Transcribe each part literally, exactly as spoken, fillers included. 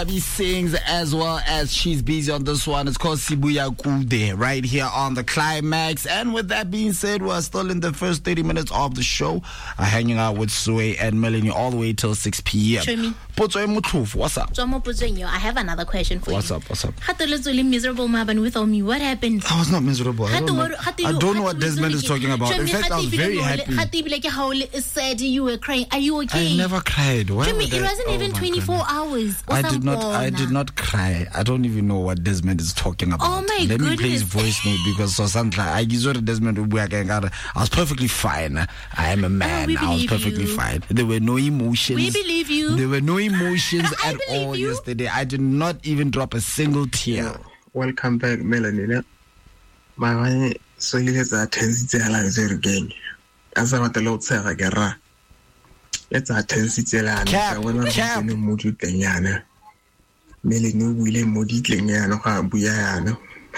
He sings as well as she's busy on this one. It's called Sibuya Kude right here on the Climax. And with that being said, we're still in the first thirty minutes of the show, uh, hanging out with Sway and Melanie all the way till six p.m. Show me. What's up? I have another question for What's you. up? What's up? Miserable Maban without me. What happened? I was not miserable. I don't know, I don't know what Desmond is talking about. In fact, I was very happy. Said you were crying. Are you okay? I never cried. Why Show me. would It I- wasn't oh even my twenty-four goodness. hours. I did not. I did not cry. I don't even know what Desmond is talking about. Oh my Let goodness. me play his voice note because so something I Desmond. I was perfectly fine. I am a man. Oh, we I was believe perfectly you. fine. There were no emotions. We believe you. There were no emotions I at believe all you. yesterday. I did not even drop a single tear. Welcome back, Melanie. My wife, so you guys are tense again. As I want the Lord say, I get ra. Let's attend Sitela. Cap, cap. Modu Kenyana. Melanie, no William Modi Kenyana, Buyana.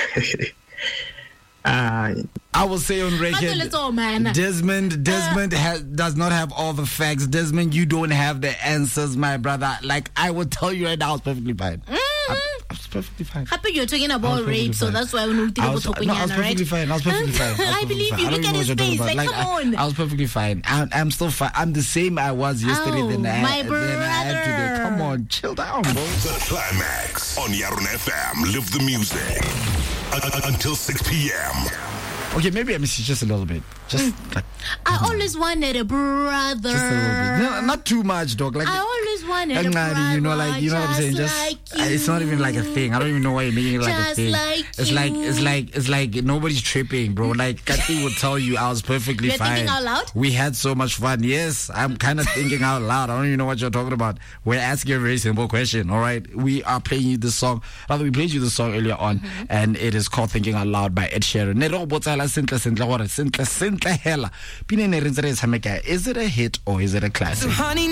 Ah, I will say on record, Desmond, Desmond has, does not have all the facts. Desmond, you don't have the answers, my brother. Like, I will tell you right now, I was perfectly fine. Mm. I, I was perfectly fine. Happy you're talking about rape, so fine. that's why we know I was, no, I was perfectly right? fine. I was perfectly fine. I, was I perfectly believe fine. you. I don't Look even at know his what you're talking face. about. Like, come I, on. I was perfectly fine. I'm, I'm still fine. I'm the same I was yesterday Oh, than, I, my than I had today. brother. Come on, chill down, bro. The Climax on Yarun F M. Live the music U- until six p.m. Okay, maybe I miss you just a little bit. Just like, I always wanted a brother. just a little bit. No, not too much, dog. Like, I always wanted a brother. you know, like you know what I'm saying. Just like uh, it's not even like a thing. I don't even know why you're making it like a Just thing. like it's you. like it's like it's like nobody's tripping, bro. Like Kathy would tell you, I was perfectly You're fine. thinking out loud? We had so much fun. Yes, I'm kind of thinking out loud. I don't even know what you're talking about. We're asking a very simple question. All right, we are playing you this song. Rather, we played you the song earlier on, mm-hmm. and it is called "Thinking Out Loud" by Ed Sheeran. Is it a hit or is it a classic?